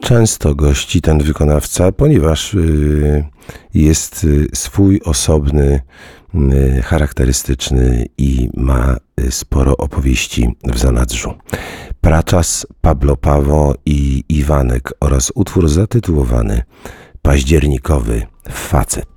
Często gości ten wykonawca, ponieważ jest swój osobny, charakterystyczny i ma sporo opowieści w zanadrzu. Praczas, Pablo Pawo i Iwanek oraz utwór zatytułowany Październikowy facet.